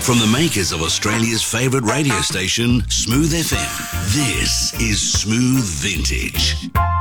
From the makers of Australia's favourite radio station, Smooth FM, this is Smooth Vintage.